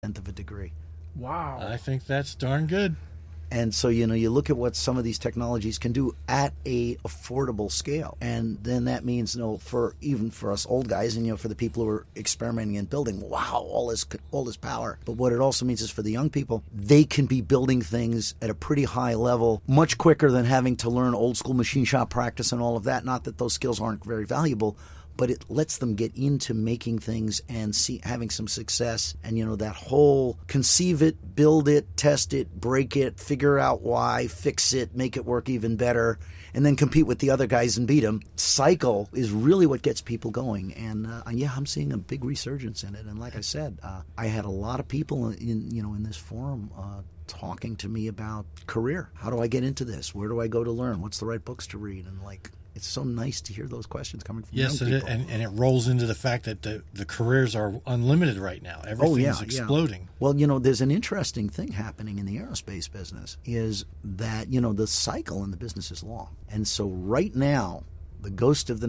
of a degree. Wow. I think that's darn good. And so, you look at what some of these technologies can do at a affordable scale. And then that means, for us old guys and, for the people who are experimenting and building, wow, all this power. But what it also means is for the young people, they can be building things at a pretty high level, much quicker than having to learn old school machine shop practice and all of that. Not that those skills aren't very valuable, but it lets them get into making things and having some success. And, that whole conceive it, build it, test it, break it, figure out why, fix it, make it work even better, and then compete with the other guys and beat them cycle is really what gets people going. And, I'm seeing a big resurgence in it. And like I said, I had a lot of people in this forum talking to me about career. How do I get into this? Where do I go to learn? What's the right books to read? And it's so nice to hear those questions coming from young people. And it rolls into the fact that the careers are unlimited right now. Everything's exploding. Well, there's an interesting thing happening in the aerospace business is that, the cycle in the business is long. And so right now, the ghost of the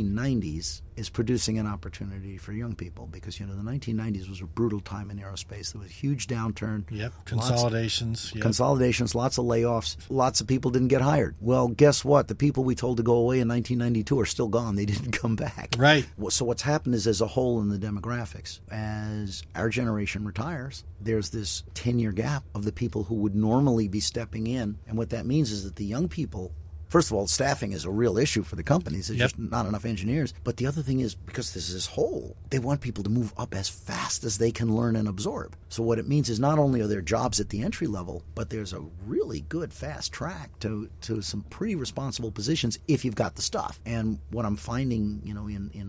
1990s is producing an opportunity for young people because, the 1990s was a brutal time in aerospace. There was a huge downturn. Yep, consolidations. Consolidations, lots of layoffs. Lots of people didn't get hired. Well, guess what? The people we told to go away in 1992 are still gone. They didn't come back. Right. So what's happened is there's a hole in the demographics. As our generation retires, there's this 10-year gap of the people who would normally be stepping in. And what that means is that the young people, first of all, staffing is a real issue for the companies. There's just not enough engineers. But the other thing is, because there's this hole, they want people to move up as fast as they can learn and absorb. So what it means is not only are there jobs at the entry level, but there's a really good fast track to some pretty responsible positions if you've got the stuff. And what I'm finding, in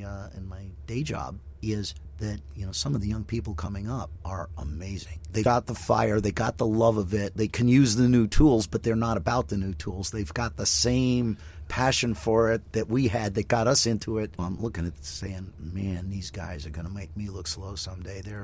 my day job is that, some of the young people coming up are amazing. They got the fire, they got the love of it, they can use the new tools, but they're not about the new tools. They've got the same passion for it that we had that got us into it. I'm looking at saying, man, these guys are going to make me look slow someday. They're,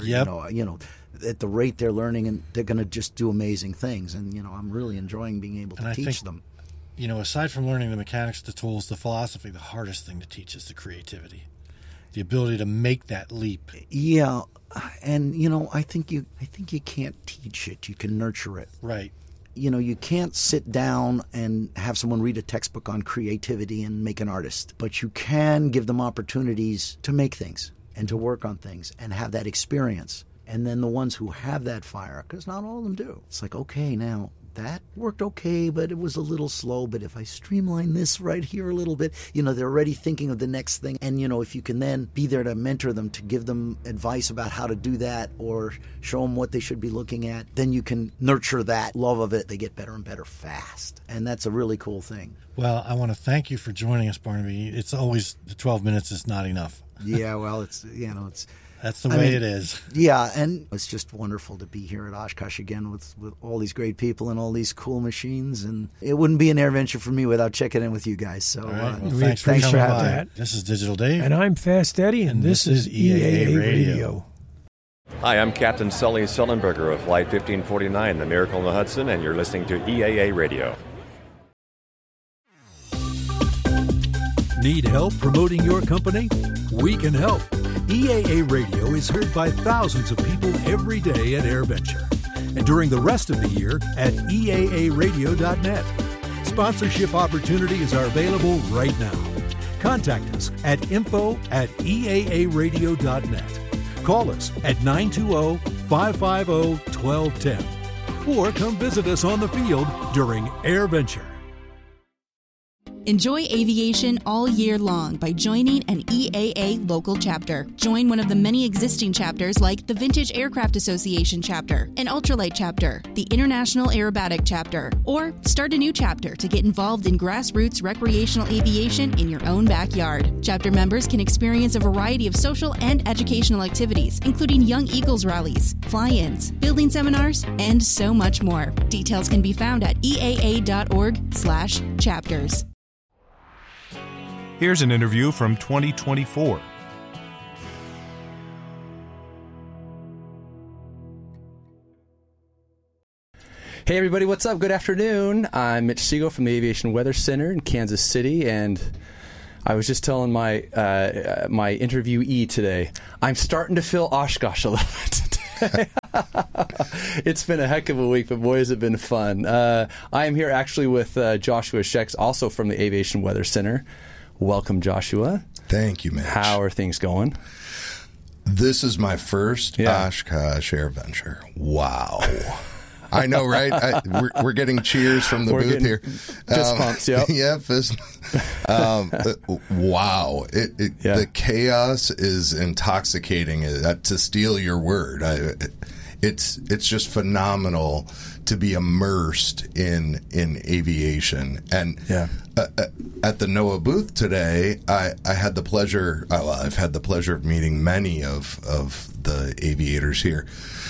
at the rate they're learning, and they're going to just do amazing things. And, I'm really enjoying being able to teach them. Aside from learning the mechanics, the tools, the philosophy, the hardest thing to teach is the creativity. The ability to make that leap. Yeah, and I think you can't teach it. You can nurture it. Right. You can't sit down and have someone read a textbook on creativity and make an artist, but you can give them opportunities to make things and to work on things and have that experience. And then the ones who have that fire, because not all of them do. It's like, okay, now that worked okay, but it was a little slow. But if I streamline this right here a little bit, they're already thinking of the next thing. And, if you can then be there to mentor them, to give them advice about how to do that or show them what they should be looking at, then you can nurture that love of it. They get better and better fast. And that's a really cool thing. Well, I want to thank you for joining us, Barnaby. It's always, the 12 minutes is not enough. Yeah, well, it's. That's the way it is. Yeah, and it's just wonderful to be here at Oshkosh again with all these great people and all these cool machines. And it wouldn't be an AirVenture for me without checking in with you guys. So thanks for having me. This is Digital Dave. And I'm Fast Eddie, and this is EAA Radio. Hi, I'm Captain Sully Sullenberger of Flight 1549, the Miracle on the Hudson, and you're listening to EAA Radio. Need help promoting your company? We can help. EAA Radio is heard by thousands of people every day at AirVenture, and during the rest of the year at EAAradio.net. Sponsorship opportunities are available right now. Contact us at info@EAAradio.net. Call us at 920-550-1210, or come visit us on the field during AirVenture. Enjoy aviation all year long by joining an EAA local chapter. Join one of the many existing chapters like the Vintage Aircraft Association chapter, an Ultralight chapter, the International Aerobatic chapter, or start a new chapter to get involved in grassroots recreational aviation in your own backyard. Chapter members can experience a variety of social and educational activities, including Young Eagles rallies, fly-ins, building seminars, and so much more. Details can be found at eaa.org/chapters. Here's an interview from 2024. Hey everybody, what's up? Good afternoon. I'm Mitch Siegel from the Aviation Weather Center in Kansas City, and I was just telling my my interviewee today, I'm starting to feel Oshkosh a little bit today. It's been a heck of a week, but boy, has it been fun. I am here actually with Joshua Schex, also from the Aviation Weather Center. Welcome, Joshua. Thank you, Mitch. How are things going? This is my first Oshkosh AirVenture. Wow. I know, right? We're getting cheers from the booth here. Fist pumps, yep. Yeah, fist. Wow. The chaos is intoxicating, to steal your word. It's just phenomenal to be immersed in aviation. And at the NOAA booth today, I had the pleasure, I've had the pleasure of meeting many of the aviators here.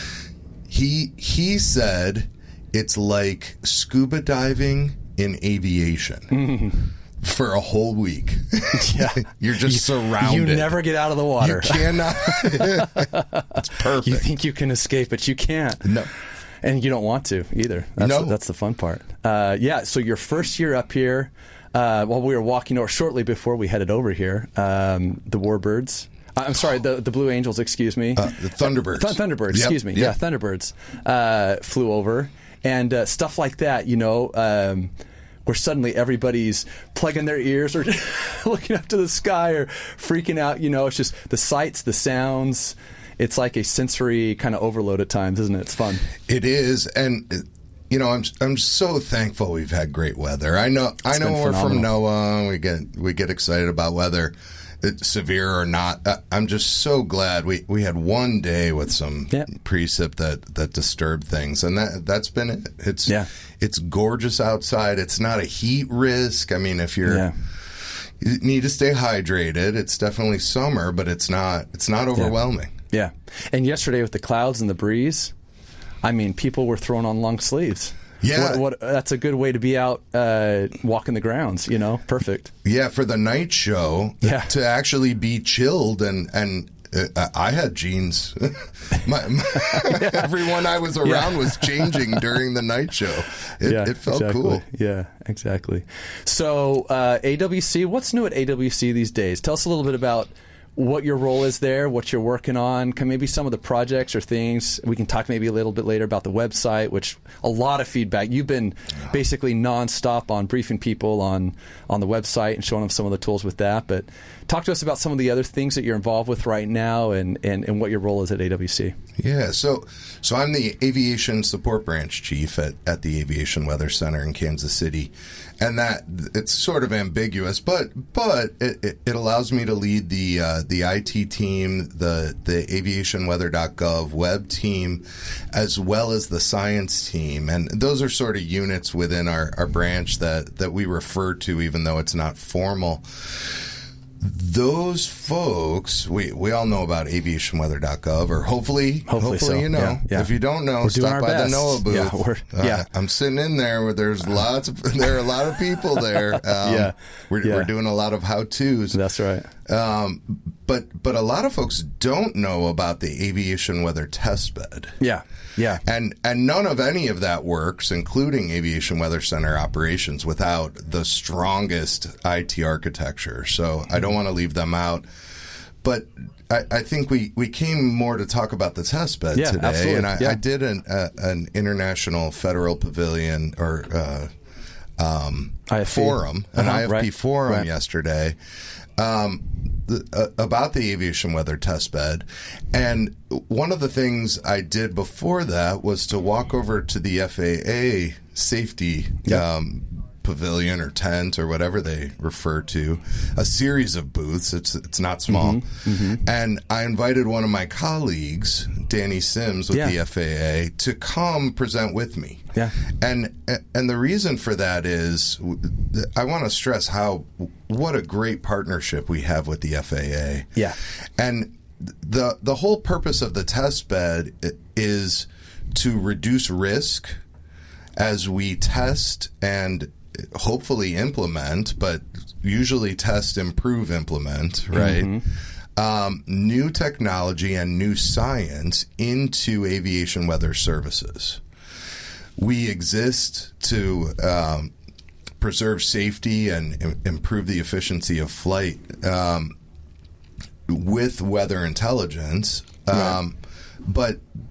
He said it's like scuba diving in aviation for a whole week. Yeah. You're just surrounded. You never get out of the water. You cannot. It's perfect. You think you can escape, but you can't. No. And you don't want to either. That's the fun part. So your first year up here, while we were walking over, shortly before we headed over here, the Warbirds. I'm sorry, the Blue Angels, excuse me. The Thunderbirds. Thunderbirds, excuse me. Yeah, Thunderbirds flew over. And stuff like that, where suddenly everybody's plugging their ears or looking up to the sky or freaking out. It's just the sights, the sounds. It's like a sensory kind of overload at times, isn't it? It's fun. It is. And, I'm so thankful we've had great weather. I know we're from NOAA. We get excited about weather. It's severe or not. I'm just so glad we had one day with some precip that disturbed things, and that's been it. It's gorgeous outside. It's not a heat risk. I mean, if you need to stay hydrated, it's definitely summer, but it's not overwhelming. Yeah. And yesterday with the clouds and the breeze, I mean, people were throwing on long sleeves. Yeah. That's a good way to be out walking the grounds, Perfect. Yeah, for the night show, to actually be chilled and I had jeans. Everyone I was around was changing during the night show. It felt cool. Yeah, exactly. So AWC, what's new at AWC these days? Tell us a little bit about what your role is there, what you're working on, maybe some of the projects or things. We can talk maybe a little bit later about the website, which a lot of feedback. You've been basically nonstop on briefing people on the website and showing them some of the tools with that. But talk to us about some of the other things that you're involved with right now and what your role is at AWC. Yeah, so I'm the Aviation Support Branch Chief at the Aviation Weather Center in Kansas City. And that it's sort of ambiguous, but it allows me to lead the IT team, the aviationweather.gov web team, as well as the science team. And those are sort of units within our branch that we refer to, even though it's not formal. Those folks, we all know about aviationweather.gov, or hopefully so. you know. Yeah. If you don't know, stop by the NOAA booth. I'm sitting in there where there are a lot of people there. We're doing a lot of how-tos. That's right. But a lot of folks don't know about the aviation weather test bed. Yeah. And none of any of that works, including Aviation Weather Center operations, without the strongest IT architecture. So I don't want to leave them out. But I think we came more to talk about the test bed today. Absolutely. And I did an International Federal Pavilion or IFP. forum, an IFP forum right. yesterday. About the aviation weather test bed. And one of the things I did before that was to walk over to the FAA safety pavilion or tent or whatever they refer to, a series of booths. It's not small. Mm-hmm. And I invited one of my colleagues, Danny Sims with the FAA, to come present with me. Yeah. And the reason for that is I want to stress what a great partnership we have with the FAA. Yeah. And the whole purpose of the test bed is to reduce risk as we test and hopefully implement, but usually test, improve, implement, right? Mm-hmm. New technology and new science into aviation weather services. We exist to preserve safety and improve the efficiency of flight with weather intelligence. Right. But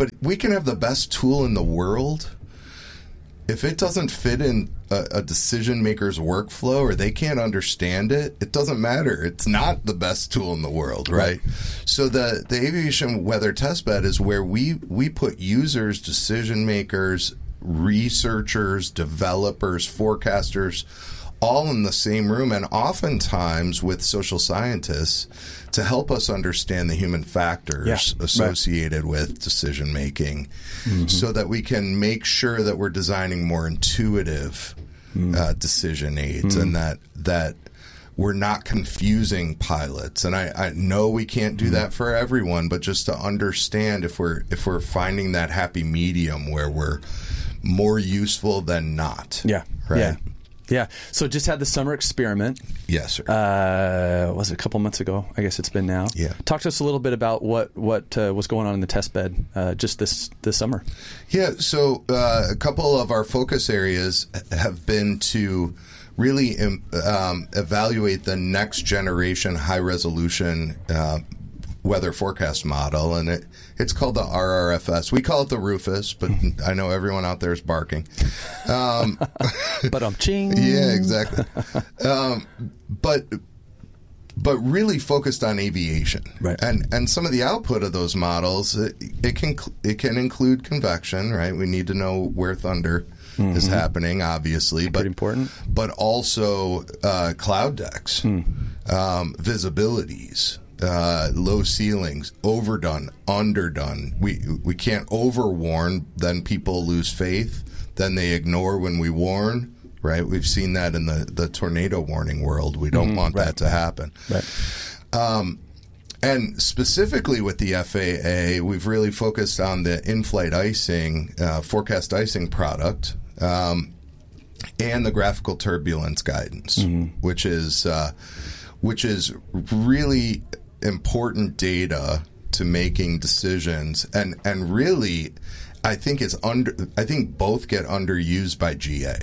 But we can have the best tool in the world. If it doesn't fit in a decision maker's workflow or they can't understand it, it doesn't matter. It's not the best tool in the world, right? So the aviation weather testbed is where we put users, decision makers, researchers, developers, forecasters, all in the same room, and oftentimes with social scientists to help us understand the human factors associated with decision making, so that we can make sure that we're designing more intuitive decision aids, and that we're not confusing pilots. And I know we can't do that for everyone, but just to understand if we're finding that happy medium where we're more useful than not. Yeah. Right. Yeah. Yeah. So just had the summer experiment. Yes, sir. Was it a couple months ago? I guess it's been now. Yeah. Talk to us a little bit about what was going on in the test bed just this summer. Yeah. So a couple of our focus areas have been to really evaluate the next generation high resolution weather forecast model, and it's called the RRFS. We call it the Rufus, but I know everyone out there is barking. But ching. Yeah, exactly. But really focused on aviation, right? And some of the output of those models, it can include convection, right? We need to know where thunder is happening, obviously, but important. But also cloud decks, visibilities. Low ceilings, overdone, underdone. We can't overwarn, then people lose faith. Then they ignore when we warn, right? We've seen that in the tornado warning world. We don't want that to happen. Right. And specifically with the FAA, we've really focused on the in-flight icing, forecast icing product, and the graphical turbulence guidance, which is really important data to making decisions, and really, I think both get underused by GA,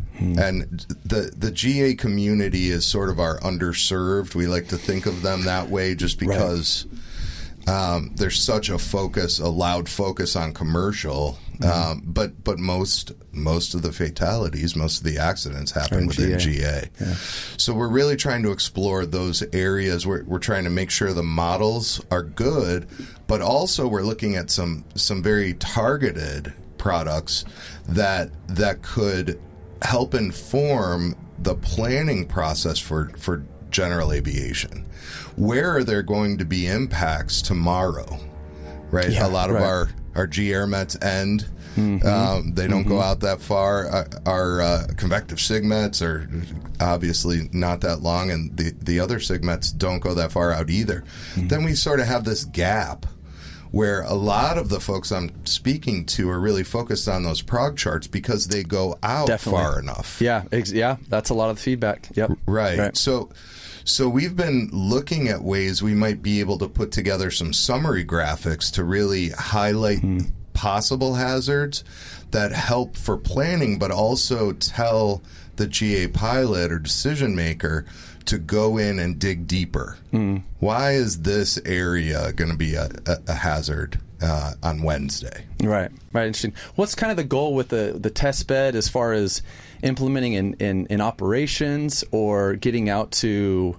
and the GA community is sort of our underserved. We like to think of them that way, just because there's such a loud focus on commercial, but most of the fatalities, most of the accidents happen within GA. Yeah. So we're really trying to explore those areas. We're trying to make sure the models are good, but also we're looking at some very targeted products that could help inform the planning process for general aviation. Where are there going to be impacts tomorrow? Right? Yeah, a lot of our G airmets end. They don't go out that far. Our convective sigmets are obviously not that long, and the other sigmets don't go that far out either. Then we sort of have this gap where a lot of the folks I'm speaking to are really focused on those prog charts because they go out far enough. Yeah, that's a lot of the feedback. Yep. Right. So we've been looking at ways we might be able to put together some summary graphics to really highlight possible hazards that help for planning, but also tell the GA pilot or decision maker to go in and dig deeper. Why is this area going to be a hazard on Wednesday? Right. Interesting. What's kind of the goal with the test bed as far as implementing in operations or getting out to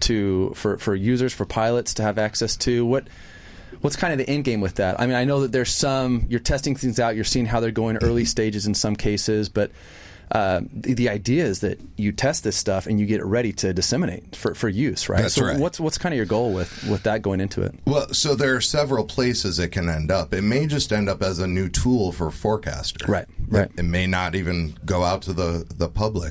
for users, for pilots to have access to? What's kind of the end game with that? I mean, I know that there's you're testing things out, you're seeing how they're going early stages in some cases, but the idea is that you test this stuff and you get it ready to disseminate for use, right? That's right. What's kind of your goal with that going into it? Well, so there are several places it can end up. It may just end up as a new tool for forecasters. Right. It may not even go out to the public.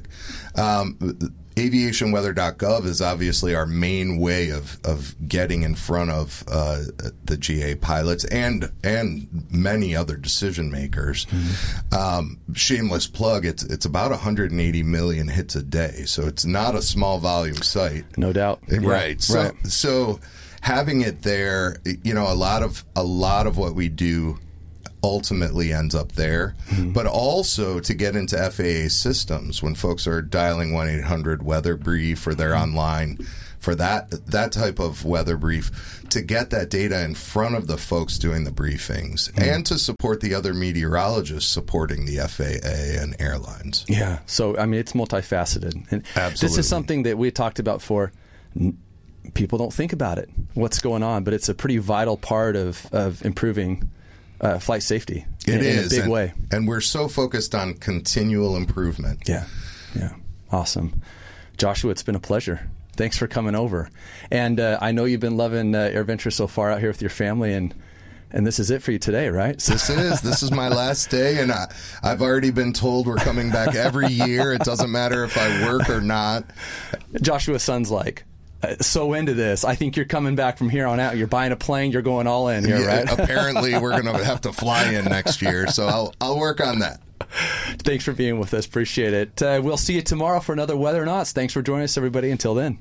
Aviationweather.gov is obviously our main way of getting in front of the GA pilots and many other decision makers. Shameless plug, it's about 180 million hits a day, so it's not a small volume site. No doubt. Right. So having it there, a lot of what we do ultimately ends up there, but also to get into FAA systems when folks are dialing 1-800 weather brief or they're online for that type of weather brief, to get that data in front of the folks doing the briefings and to support the other meteorologists supporting the FAA and airlines. Yeah. So, I mean, it's multifaceted. And Absolutely. This is something that we talked about for people don't think about it, what's going on, but it's a pretty vital part of improving flight safety in a big way. And we're so focused on continual improvement. Yeah. Awesome. Joshua, it's been a pleasure. Thanks for coming over. And I know you've been loving AirVenture so far out here with your family, and this is it for you today, right? This is my last day, and I've already been told we're coming back every year. It doesn't matter if I work or not. Joshua's son's like, so into this. I think you're coming back from here on out. You're buying a plane. You're going all in here, right? Apparently, we're going to have to fly in next year, so I'll work on that. Thanks for being with us. Appreciate it. We'll see you tomorrow for another Weather Knots. Thanks for joining us, everybody. Until then.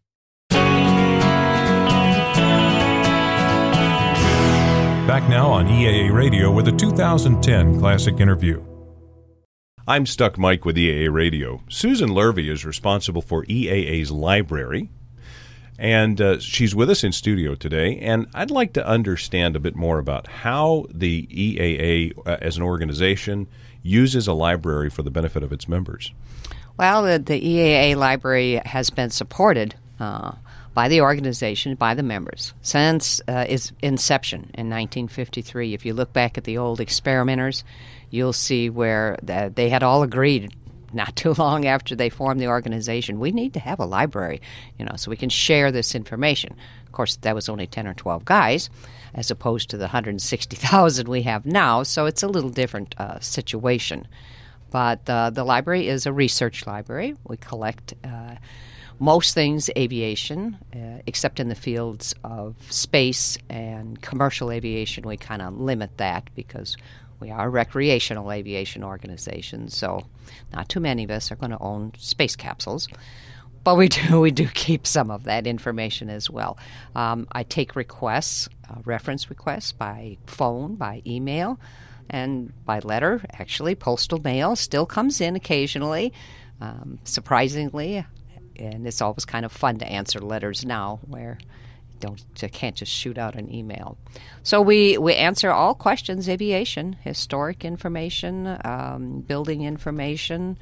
Back now on EAA Radio with a 2010 Classic Interview. I'm Stuck Mike with EAA Radio. Susan Lurvy is responsible for EAA's library, and she's with us in studio today. And I'd like to understand a bit more about how the EAA as an organization uses a library for the benefit of its members. Well, the EAA library has been supported by the organization, by the members, since its inception in 1953. If you look back at the old experimenters, you'll see where they had all agreed not too long after they formed the organization, we need to have a library, so we can share this information. Of course, that was only 10 or 12 guys, as opposed to the 160,000 we have now, so it's a little different situation. But the library is a research library. We collect most things aviation, except in the fields of space and commercial aviation. We kind of limit that because we are a recreational aviation organization, so not too many of us are going to own space capsules. But we do keep some of that information as well. I take requests, reference requests by phone, by email, and by letter. Actually, postal mail still comes in occasionally, surprisingly. And it's always kind of fun to answer letters now where you can't just shoot out an email. So we answer all questions, aviation, historic information, building information,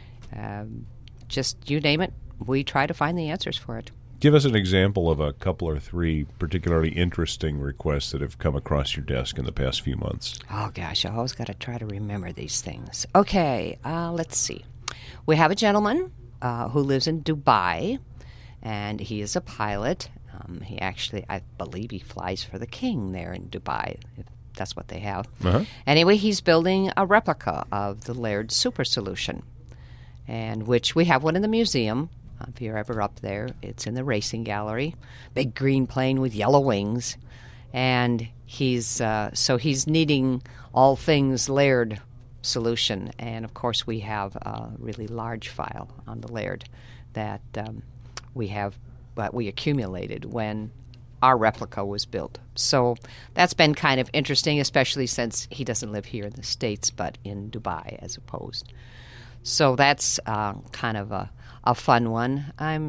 just you name it. We try to find the answers for it. Give us an example of a couple or three particularly interesting requests that have come across your desk in the past few months. Oh, gosh, I always got to try to remember these things. Okay, let's see. We have a gentleman who lives in Dubai, and he is a pilot. He actually, I believe he flies for the king there in Dubai, if that's what they have. Uh-huh. Anyway, he's building a replica of the Laird Super Solution, and which we have one in the museum. If you're ever up there, it's in the racing gallery. Big green plane with yellow wings. And he's needing all things Laird solution. And, of course, we have a really large file on the Laird that we accumulated when our replica was built. So that's been kind of interesting, especially since he doesn't live here in the States, but in Dubai as opposed. So that's kind of a fun one.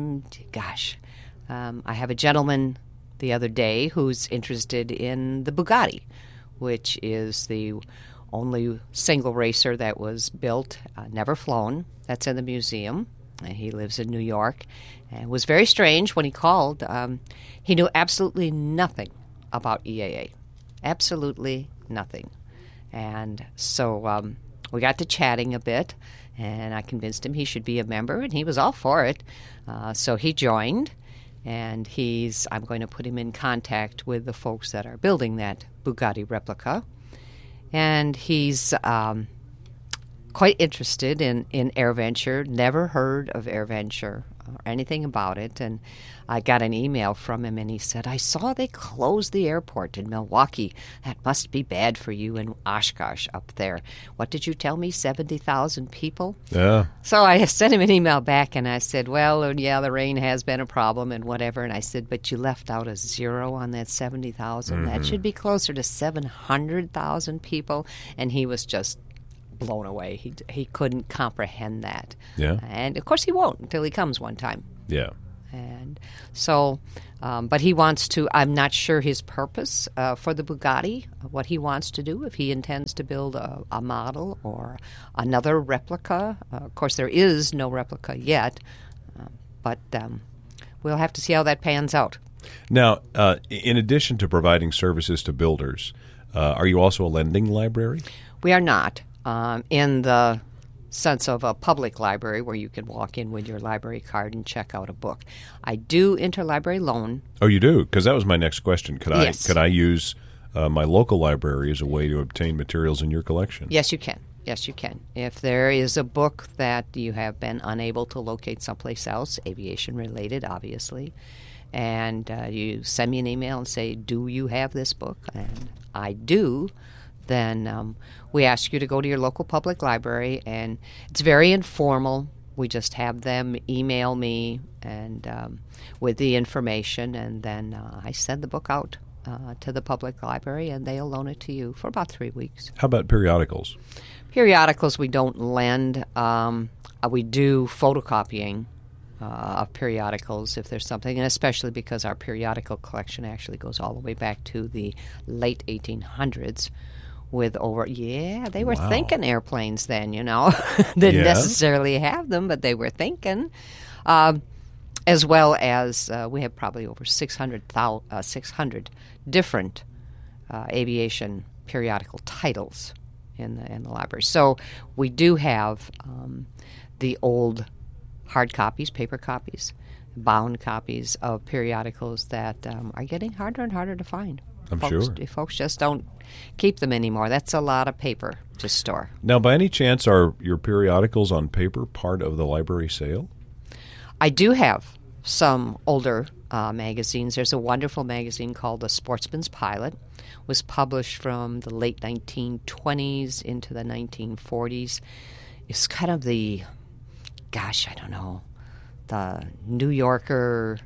I have a gentleman the other day who's interested in the Bugatti, which is the only single racer that was built, never flown. That's in the museum. And he lives in New York. And it was very strange when he called. He knew absolutely nothing about EAA. Absolutely nothing. And so we got to chatting a bit, and I convinced him he should be a member, and he was all for it. So he joined, and I'm going to put him in contact with the folks that are building that Bugatti replica. And he's quite interested in AirVenture, never heard of AirVenture or anything about it. And I got an email from him, and he said, I saw they closed the airport in Milwaukee. That must be bad for you in Oshkosh up there. What did you tell me, 70,000 people? Yeah. So I sent him an email back, and I said, well, yeah, the rain has been a problem and whatever. And I said, but you left out a zero on that 70,000. Mm-hmm. That should be closer to 700,000 people. And he was just blown away. He couldn't comprehend that. Yeah. And, of course, he won't until he comes one time. Yeah. And so, but he wants to, I'm not sure his purpose for the Bugatti, what he wants to do, if he intends to build a model or another replica. Of course, there is no replica yet, but we'll have to see how that pans out. Now, in addition to providing services to builders, are you also a lending library? We are not, in the sense of a public library where you can walk in with your library card and check out a book. I do interlibrary loan. Oh, you do? Because that was my next question. Yes. Could I use my local library as a way to obtain materials in your collection? Yes, you can. Yes, you can. If there is a book that you have been unable to locate someplace else, aviation-related, obviously, and you send me an email and say, do you have this book? And I do. Then we ask you to go to your local public library, and it's very informal. We just have them email me and with the information, and then I send the book out to the public library, and they'll loan it to you for about 3 weeks. How about periodicals? Periodicals we don't lend. We do photocopying of periodicals if there's something, and especially because our periodical collection actually goes all the way back to the late 1800s. With they were thinking airplanes then, Didn't necessarily have them, but they were thinking. As well as we have probably over 600 different aviation periodical titles in the library. So we do have the old hard copies, paper copies, bound copies of periodicals that are getting harder and harder to find. I'm sure. Folks just don't keep them anymore. That's a lot of paper to store. Now, by any chance, are your periodicals on paper part of the library sale? I do have some older magazines. There's a wonderful magazine called The Sportsman's Pilot. It was published from the late 1920s into the 1940s. It's kind of the New Yorker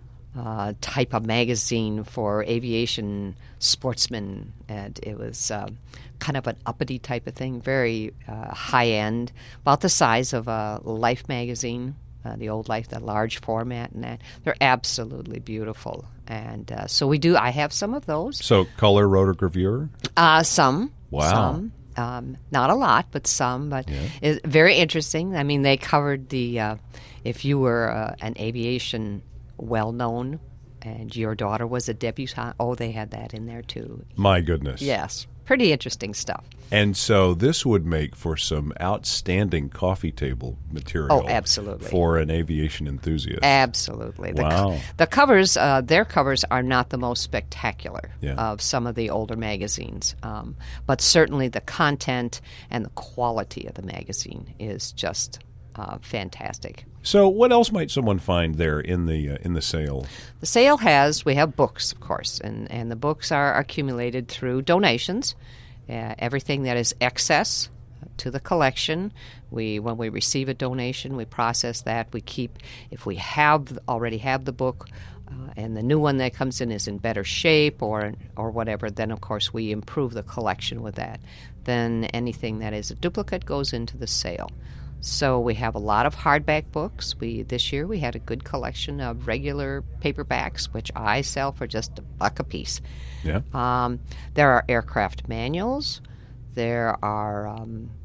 type of magazine for aviation sportsmen, and it was kind of an uppity type of thing, very high-end, about the size of a Life magazine, the old Life, the large format, and that. They're absolutely beautiful, and so I have some of those. So color rotogravure? Some. Wow. Some. Not a lot, but some. But it's very interesting. I mean, they covered the, if you were an aviation well-known and your daughter was a debutante, they had that in there too. My goodness. Yes. Pretty interesting stuff. And so this would make for some outstanding coffee table material. Oh, absolutely. For an aviation enthusiast. Absolutely. Wow. The covers, their covers are not the most spectacular of some of the older magazines. But certainly the content and the quality of the magazine is just fantastic. So what else might someone find there in the sale? The sale we have books, of course, and the books are accumulated through donations. Everything that is excess to the collection, when we receive a donation, we process that. We keep, if we already have the book, and the new one that comes in is in better shape or whatever, then of course we improve the collection with that. Then anything that is a duplicate goes into the sale. So we have a lot of hardback books. This year we had a good collection of regular paperbacks, which I sell for just $1 a piece. Yeah. There are aircraft manuals. There are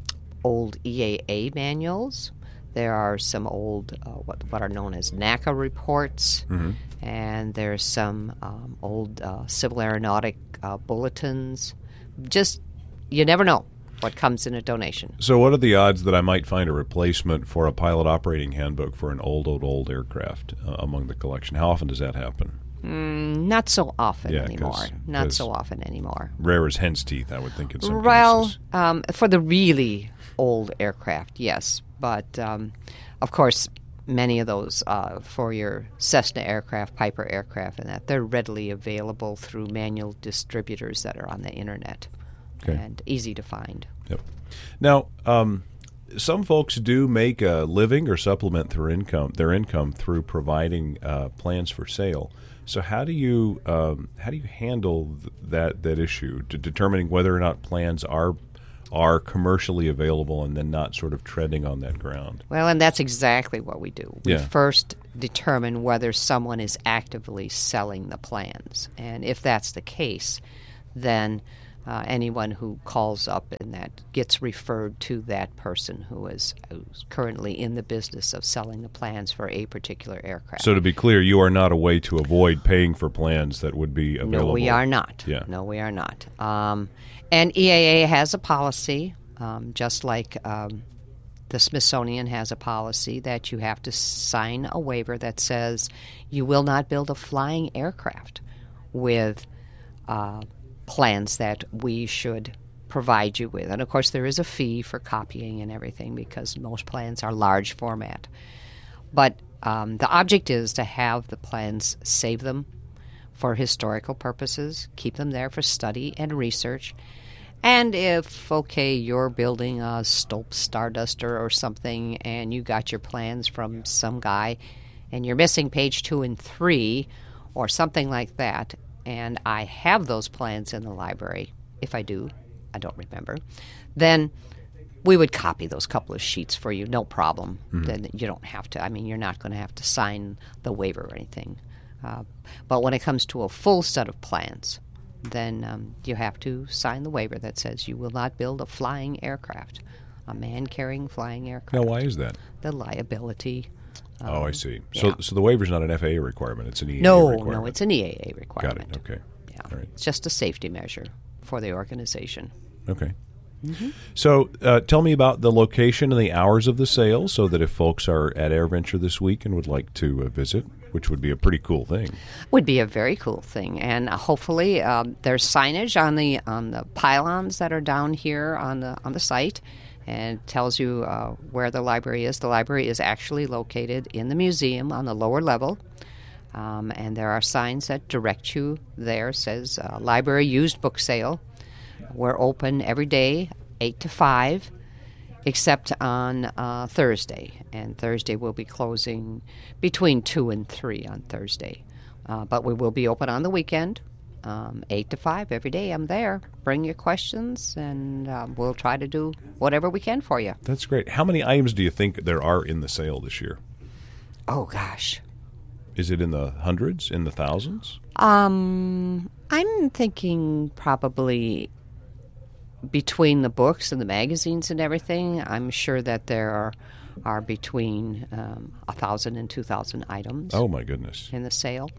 old EAA manuals. There are some old what are known as NACA reports, and there's some old civil aeronautic bulletins. Just you never know what comes in a donation. So what are the odds that I might find a replacement for a pilot operating handbook for an old aircraft among the collection? How often does that happen? Not so often anymore. Not so often anymore. Rare as hen's teeth, I would think, in some cases. For the really old aircraft, yes. But, of course, many of those for your Cessna aircraft, Piper aircraft, and that, they're readily available through manual distributors that are on the Internet. Okay. And easy to find. Yep. Now, some folks do make a living or supplement their income through providing plans for sale. So how do you handle that issue to determining whether or not plans are are commercially available and then not sort of treading on that ground. Well, and that's exactly what we do. We Yeah. first determine whether someone is actively selling the plans. And if that's the case, then anyone who calls up and that gets referred to that person who's currently in the business of selling the plans for a particular aircraft. So to be clear, you are not a way to avoid paying for plans that would be available. No, we are not. Yeah. No, we are not. And EAA has a policy, just like the Smithsonian has a policy, that you have to sign a waiver that says you will not build a flying aircraft with plans that we should provide you with. And, of course, there is a fee for copying and everything because most plans are large format. But the object is to have the plans, save them for historical purposes, keep them there for study and research. And if, okay, you're building a Stolp Starduster or something and you got your plans from some guy and you're missing page 2 and 3 or something like that, and I have those plans in the library, if I do, I don't remember, then we would copy those couple of sheets for you, no problem. Then you don't have to, you're not going to have to sign the waiver or anything. But when it comes to a full set of plans, then you have to sign the waiver that says you will not build a flying aircraft, a man-carrying flying aircraft. Now, why is that? The liability. I see. Yeah. So the waiver's not an FAA requirement; it's an EAA requirement. No, it's an EAA requirement. Got it. Okay. Yeah, All right. It's just a safety measure for the organization. Okay. So tell me about the location and the hours of the sale so that if folks are at AirVenture this week and would like to visit, which would be a pretty cool thing. Would be a very cool thing. And hopefully there's signage on the pylons that are down here on the site and tells you where the library is. The library is actually located in the museum on the lower level. And there are signs that direct you there. It says library used book sale. We're open every day, 8 to 5, except on Thursday. And Thursday we'll be closing between 2 and 3 on Thursday. But we will be open on the weekend, 8 to 5 every day. I'm there. Bring your questions, and we'll try to do whatever we can for you. That's great. How many items do you think there are in the sale this year? Oh, gosh. Is it in the hundreds, in the thousands? I'm thinking probably between the books and the magazines and everything, I'm sure that there are between 1,000 and 2,000 items. Oh, my goodness. In the sale.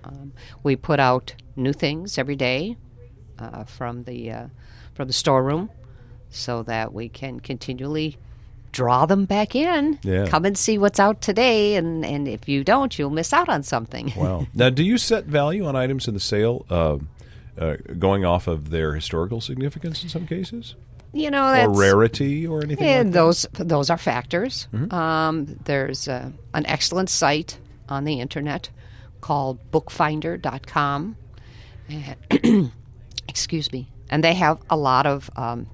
We put out new things every day from the storeroom so that we can continually draw them back in. Yeah. Come and see what's out today, and if you don't, you'll miss out on something. Wow. Now, do you set value on items in the sale going off of their historical significance in some cases? You know, that's, or rarity or anything like that? Those are factors. Mm-hmm. There's an excellent site on the internet called bookfinder.com. Excuse me. And they have a lot of,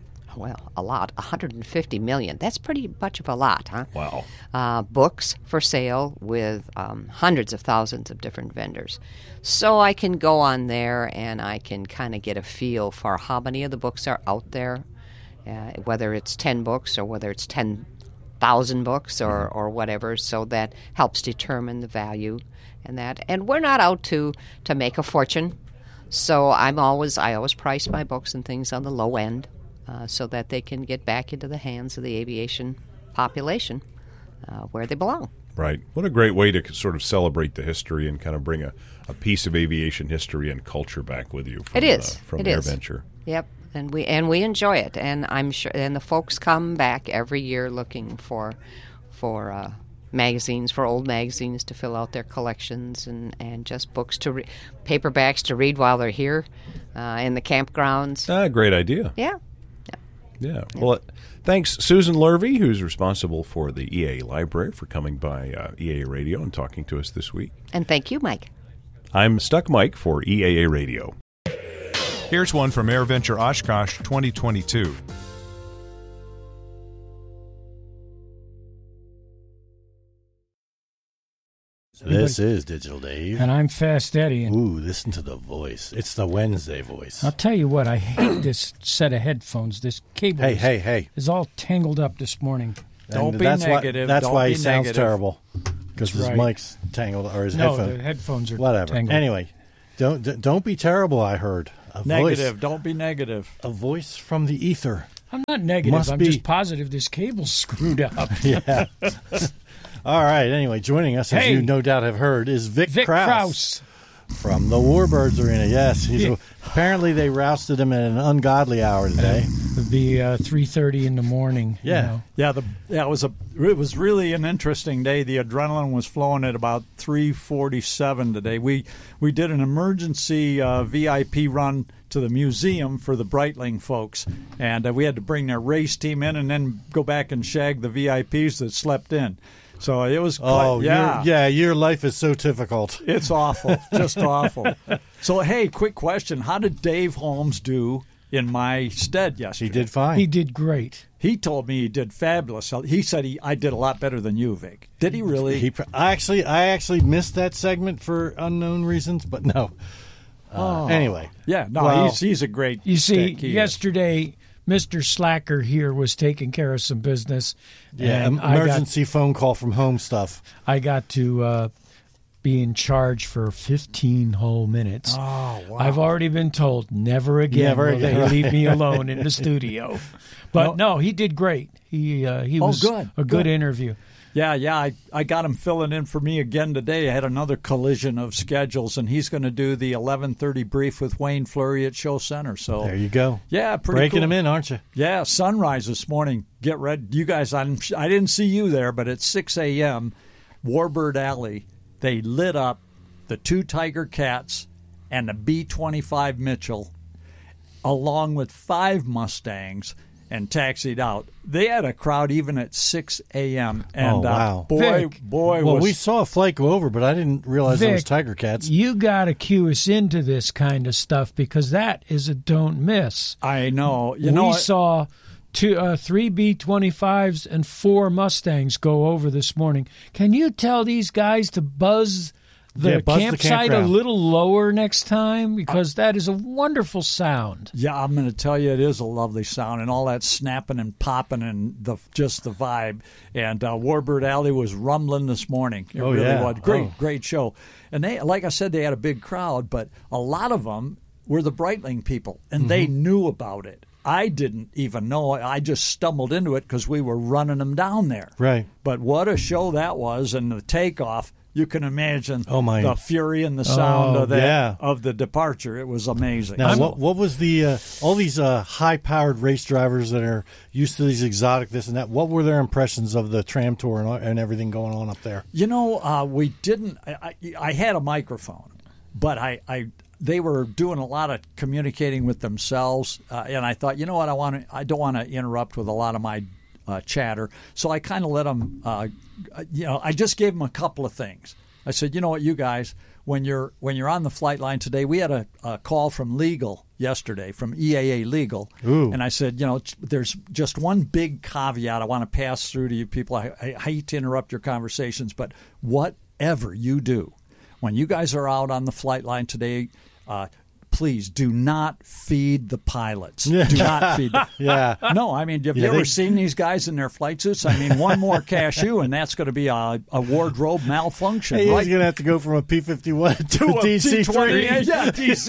150 million. That's pretty much of a lot, huh? Wow. Books for sale with hundreds of thousands of different vendors. So I can go on there and I can kind of get a feel for how many of the books are out there, whether it's 10 books or whether it's 10,000 books or whatever. So that helps determine the value and that. And we're not out to make a fortune. So I always price my books and things on the low end. So that they can get back into the hands of the aviation population where they belong. Right. What a great way to sort of celebrate the history and kind of bring a piece of aviation history and culture back with you from, it is. From it AirVenture. Is. Yep. And we enjoy it. And I'm sure and the folks come back every year looking for magazines, for old magazines to fill out their collections and just books paperbacks to read while they're here in the campgrounds. Great idea. Yeah. Yeah. Well, thanks, Susan Lurvy, who's responsible for the EAA Library, for coming by EAA Radio and talking to us this week. And thank you, Mike. I'm Stuck Mike for EAA Radio. Here's one from AirVenture Oshkosh 2022. This is Digital Dave. And I'm Fast Eddie. And ooh, listen to the voice. It's the Wednesday voice. I'll tell you what, I hate this set of headphones. This cable is all tangled up this morning. Don't be negative. That's why he sounds terrible. Because his mic's tangled, or his headphones. No, the headphones are whatever. tangled. Anyway, don't be terrible, I heard. Negative. Don't be negative. A voice from the ether. I'm not negative. I'm just positive this cable's screwed up. Yeah. All right. Anyway, joining us, as you no doubt have heard, is Vic Krause from the Warbirds Arena. Yes, apparently they rousted him at an ungodly hour today. It would be 3:30 in the morning. Yeah, it was really an interesting day. The adrenaline was flowing at about 3:47 today. We did an emergency VIP run to the museum for the Breitling folks, and we had to bring their race team in and then go back and shag the VIPs that slept in. So it was your life is so difficult. It's awful, just awful. So, hey, quick question. How did Dave Holmes do in my stead yesterday? He did fine. He did great. He told me he did fabulous. He said I did a lot better than you, Vic. Did he really? I actually missed that segment for unknown reasons, but no. Anyway. Yeah, no, he's a great You see, yesterday Mr. Slacker here was taking care of some business. Yeah, and emergency phone call from home stuff. I got to be in charge for 15 whole minutes. Oh, wow. I've already been told never again will they leave me alone in the studio. But no, he did great. He was a good interview. Yeah, I got him filling in for me again today. I had another collision of schedules, and he's going to do the 11:30 brief with Wayne Fleury at Show Center. So there you go. Yeah, pretty breaking cool. him in, aren't you? Yeah, sunrise this morning. Get ready, you guys. I didn't see you there, but at 6 a.m., Warbird Alley, they lit up the 2 Tiger Cats and the B-25 Mitchell, along with 5 Mustangs, and taxied out. They had a crowd even at 6 a.m. And wow. Boy, well, we saw a flight go over, but I didn't realize it was Tiger Cats. You got to cue us into this kind of stuff because that is a don't miss. I know. We saw 3 B-25s and 4 Mustangs go over this morning. Can you tell these guys to buzz the campsite a little lower next time, because that is a wonderful sound. Yeah, I'm going to tell you, it is a lovely sound, and all that snapping and popping and just the vibe. And Warbird Alley was rumbling this morning. It really was. Great show. And they, like I said, they had a big crowd, but a lot of them were the Breitling people, and they knew about it. I didn't even know. I just stumbled into it because we were running them down there. Right. But what a show that was, and the takeoff. You can imagine the fury and the sound of the departure. It was amazing. Now, what was the all these high-powered race drivers that are used to these exotic this and that? What were their impressions of the tram tour and everything going on up there? You know, we didn't. I had a microphone, but they were doing a lot of communicating with themselves, and I thought, you know what, I don't want to interrupt with a lot of my chatter, so I kind of let them. I just gave them a couple of things. I said, you know what, you guys, when you're on the flight line today, we had a call from legal yesterday, from EAA Legal, and I said, there's just one big caveat I want to pass through to you people. I hate to interrupt your conversations, but whatever you do, when you guys are out on the flight line today, please do not feed the pilots. Do not feed them. No, I mean, have you ever seen these guys in their flight suits? I mean, one more cashew, and that's going to be a wardrobe malfunction. Hey, he's going to have to go from a P-51 to a DC-3. Yeah,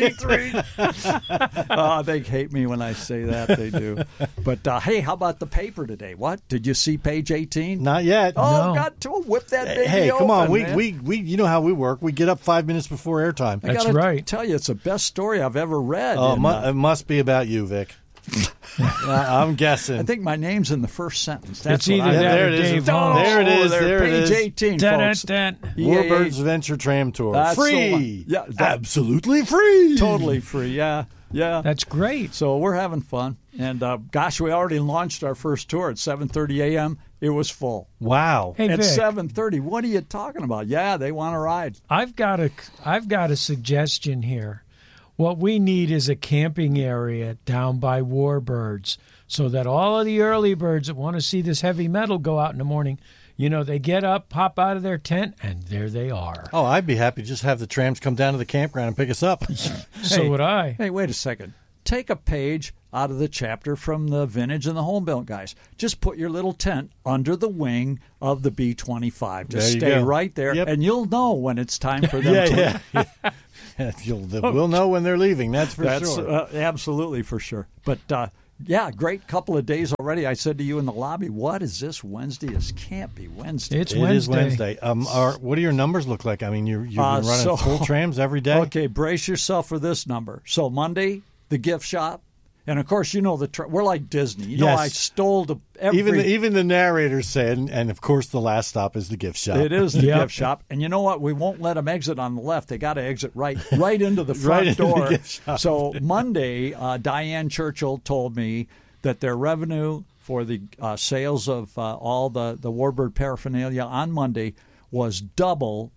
DC-3. They hate me when I say that. They do. But, hey, how about the paper today? What? Did you see page 18? Not yet. Oh, got to whip that baby Hey, come on. man. We you know how we work. We get up 5 minutes before airtime. That's right. I tell you, it's the best story I've ever read. Oh, it must be about you, Vic. I'm guessing. I think my name's in the first sentence. That's either that there or it is. Dave Holmes. There it is. There it is. Page 18, folks. Warbird's Venture Tram Tour. That's free. Yeah, absolutely free. Totally free. Yeah. That's great. So we're having fun. And, gosh, we already launched our first tour at 7:30 a.m. It was full. Wow. Hey, at Vic, 7:30. What are you talking about? Yeah, they want to ride. I've got a suggestion here. What we need is a camping area down by Warbirds so that all of the early birds that want to see this heavy metal go out in the morning, They get up, pop out of their tent, and there they are. Oh, I'd be happy to just have the trams come down to the campground and pick us up. So would I. Hey, wait a second. Take a page out of the chapter from the Vintage and the Home Built guys. Just put your little tent under the wing of the B25. Just stay right there, and you'll know when it's time for them to leave. We'll know when they're leaving, that's for sure. Absolutely for sure. But, great couple of days already. I said to you in the lobby, what is this Wednesday? This can't be Wednesday. It is Wednesday. What do your numbers look like? I mean, you've been running full trams every day? Okay, brace yourself for this number. So Monday, the gift shop. And, of course, we're like Disney. Yes. I stole Even the narrator said, and, of course, the last stop is the gift shop. It is the gift shop. And you know what? We won't let them exit on the left. They got to exit right into the front door. So Monday, Diane Churchill told me that their revenue for the sales of all the Warbird paraphernalia on Monday was double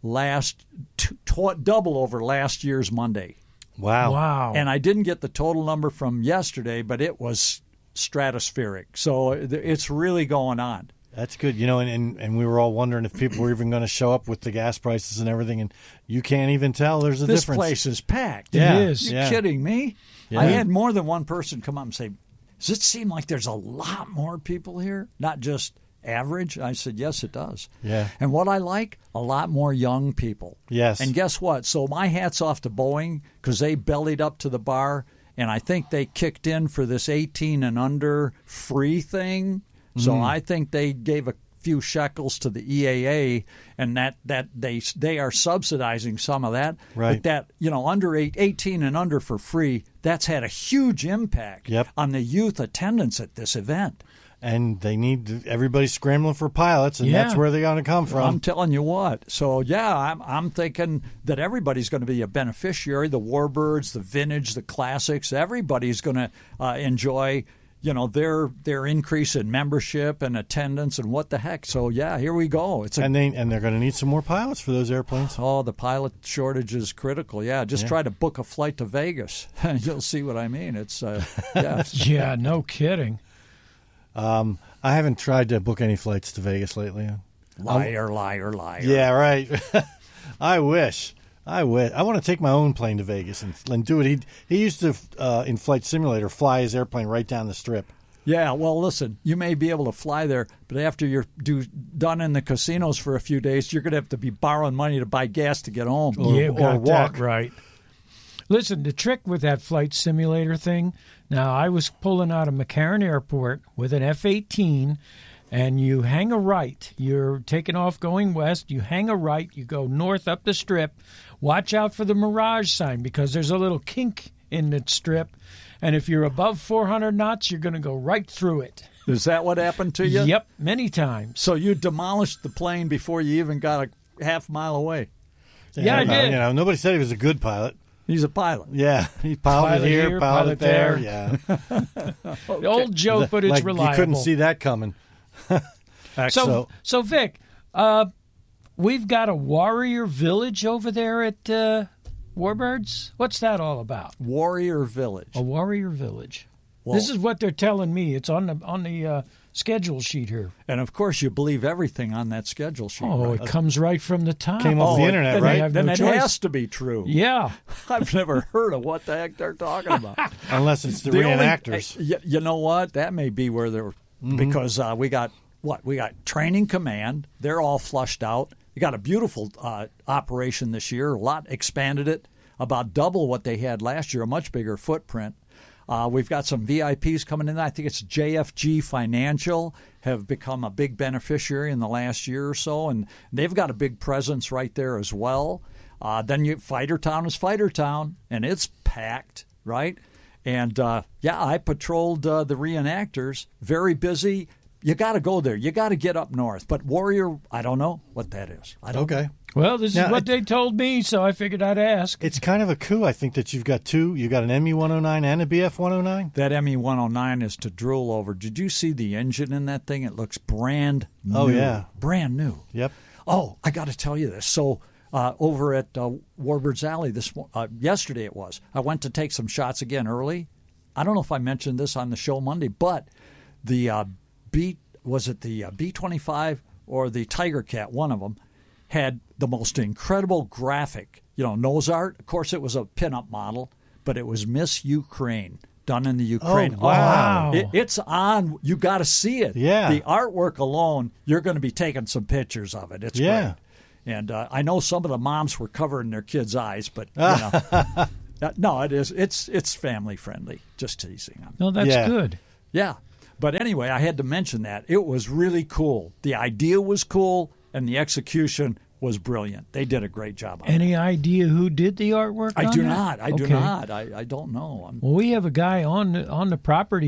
over last year's Monday. Wow. And I didn't get the total number from yesterday, but it was stratospheric. So it's really going on. That's good. And we were all wondering if people were even going to show up with the gas prices and everything, and you can't even tell there's a difference. This place is packed. It is. You're kidding me? Yeah. I had more than one person come up and say, does it seem like there's a lot more people here? Not just average? I said, yes, it does. Yeah. And what I like, a lot more young people. Yes. And guess what? So my hat's off to Boeing because they bellied up to the bar, and I think they kicked in for this 18 and under free thing. So I think they gave a few shekels to the EAA, and that they are subsidizing some of that. Right. But that, under 18 and under for free, that's had a huge impact on the youth attendance at this event. And they need everybody scrambling for pilots, and that's where they're going to come from. I'm telling you what. So, I'm thinking that everybody's going to be a beneficiary. The Warbirds, the Vintage, the Classics, everybody's going to enjoy, their increase in membership and attendance and what the heck. So, here we go. And they're going to need some more pilots for those airplanes. Oh, the pilot shortage is critical. Just try to book a flight to Vegas, and you'll see what I mean. It's yeah, no kidding. I haven't tried to book any flights to Vegas lately. Liar. Yeah, right. I wish. I want to take my own plane to Vegas and do it. He used to, in Flight Simulator, fly his airplane right down the strip. Yeah, well, listen, you may be able to fly there, but after you're done in the casinos for a few days, you're going to have to be borrowing money to buy gas to get home or walk. That right. Listen, the trick with that Flight Simulator thing, now I was pulling out of McCarran Airport with an F-18, and you hang a right. You're taking off going west. You hang a right. You go north up the strip. Watch out for the Mirage sign because there's a little kink in the strip, and if you're above 400 knots, you're going to go right through it. Is that what happened to you? Yep, many times. So you demolished the plane before you even got a half mile away. Yeah, I did. Nobody said he was a good pilot. He's a pilot. Yeah, he's pilot here, pilot there. Yeah. The old joke, but it's reliable. You couldn't see that coming. So Vic, we've got a warrior village over there at Warbirds. What's that all about? Warrior Village. A warrior village. Well, this is what they're telling me. It's on the schedule sheet here. And, of course, you believe everything on that schedule sheet. Oh, right? It comes right from the top. Came off the internet, right? Then it has to be true. Yeah. I've never heard of what the heck they're talking about. Unless it's the reenactors. You know what? That may be where they're because we got Training Command. They're all flushed out. You got a beautiful operation this year. A lot expanded it, about double what they had last year, a much bigger footprint. We've got some VIPs coming in. I think it's JFG Financial have become a big beneficiary in the last year or so, and they've got a big presence right there as well. Then Fighter Town is Fighter Town, and it's packed, right? And, I patrolled the reenactors. Very busy. You got to go there. You got to get up north. But Warrior, I don't know what that is. Okay. Well, this is what they told me, so I figured I'd ask. It's kind of a coup, I think, that you've got two. You got an ME-109 and a BF-109? That ME-109 is to drool over. Did you see the engine in that thing? It looks brand new. Oh, yeah. Brand new. Yep. Oh, I got to tell you this. So over at Warbird's Alley, yesterday it was, I went to take some shots again early. I don't know if I mentioned this on the show Monday, but the B-25 or the Tiger Cat, one of them, had the most incredible graphic, nose art. Of course, it was a pinup model, but it was Miss Ukraine, done in the Ukraine. Oh, wow. It's on. You got to see it. Yeah. The artwork alone, you're going to be taking some pictures of it. It's great. And I know some of the moms were covering their kids' eyes, but, no, it is. It's family friendly. Just teasing them. No, that's good. Yeah. But anyway, I had to mention that. It was really cool. The idea was cool, and the execution was brilliant. They did a great job on it. Any idea who did the artwork? I on do that? not. I do not. I don't know. Well, we have a guy on the property